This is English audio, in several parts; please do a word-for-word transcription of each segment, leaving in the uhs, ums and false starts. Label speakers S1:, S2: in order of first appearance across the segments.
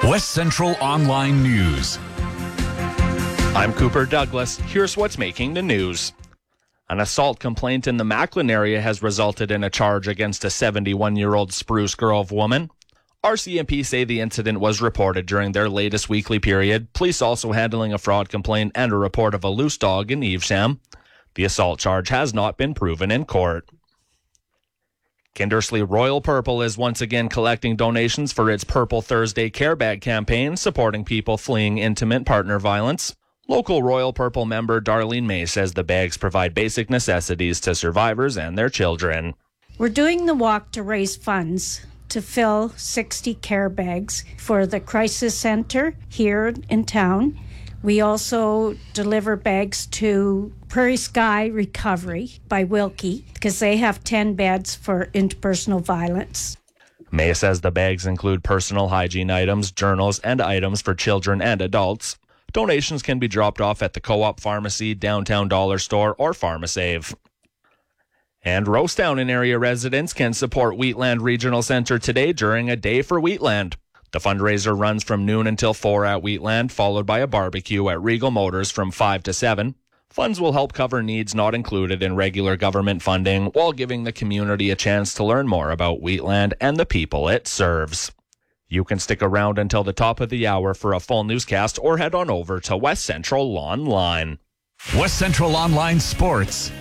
S1: West Central Online News.
S2: I'm Cooper Douglas. Here's what's making the news. An assault complaint in the Macklin area has resulted in a charge against a seventy-one-year-old Spruce Grove woman. R C M P say the incident was reported during their latest weekly period. Police also handling a fraud complaint and a report of a loose dog in Evesham. The assault charge has not been proven in court. Kindersley Royal Purple is once again collecting donations for its Purple Thursday Care Bag campaign, supporting people fleeing intimate partner violence. Local Royal Purple member Darlene May says the bags provide basic necessities to survivors and their children.
S3: We're doing the walk to raise funds to fill sixty care bags for the crisis center here in town. We also deliver bags to Prairie Sky Recovery by Wilkie because they have ten beds for interpersonal violence.
S2: May says the bags include personal hygiene items, journals, and items for children and adults. Donations can be dropped off at the Co-op Pharmacy, Downtown Dollar Store, or PharmaSave. And Rosestown and area residents can support Wheatland Regional Centre today during a Day for Wheatland. The fundraiser runs from noon until four at Wheatland, followed by a barbecue at Regal Motors from five to seven. Funds will help cover needs not included in regular government funding while giving the community a chance to learn more about Wheatland and the people it serves. You can stick around until the top of the hour for a full newscast or head on over to West Central Online.
S1: West Central Online Sports.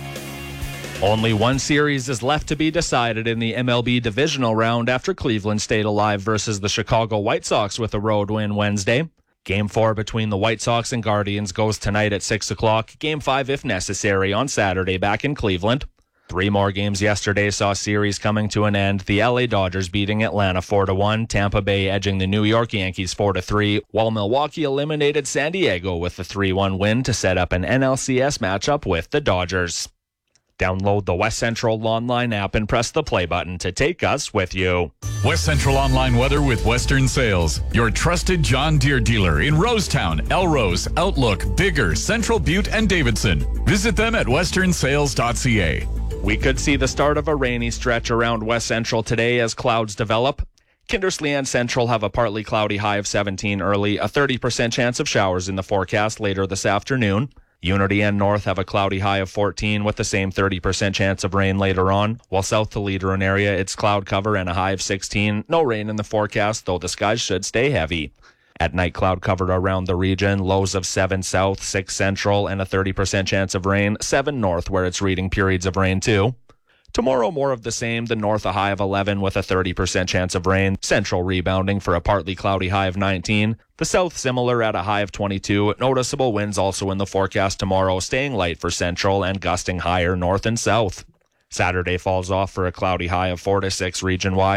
S2: Only one series is left to be decided in the M L B divisional round after Cleveland stayed alive versus the Chicago White Sox with a road win Wednesday. Game four between the White Sox and Guardians goes tonight at six o'clock. Game five, if necessary, on Saturday back in Cleveland. Three more games yesterday saw series coming to an end. The L A Dodgers beating Atlanta four to one, Tampa Bay edging the New York Yankees four to three, while Milwaukee eliminated San Diego with a three one win to set up an N L C S matchup with the Dodgers. Download the West Central Online app and press the play button to take us with you.
S1: West Central Online weather with Western Sales, your trusted John Deere dealer in Rosetown, Elrose, Outlook, Bigger, Central Butte, and Davidson. Visit them at western sales dot c a.
S2: We could see the start of a rainy stretch around West Central today as clouds develop. Kindersley and Central have a partly cloudy high of seventeen early, a thirty percent chance of showers in the forecast later this afternoon. Unity and North have a cloudy high of fourteen with the same thirty percent chance of rain later on, while south to Leader area it's cloud cover and a high of sixteen. No rain in the forecast, though the skies should stay heavy. At night, cloud covered around the region, lows of seven south, six central, and a thirty percent chance of rain, seven north where it's reading periods of rain too. Tomorrow, more of the same. The north, a high of eleven with a thirty percent chance of rain. Central rebounding for a partly cloudy high of nineteen. The south, similar at a high of twenty-two. Noticeable winds also in the forecast tomorrow, staying light for central and gusting higher north and south. Saturday falls off for a cloudy high of four to six region-wide.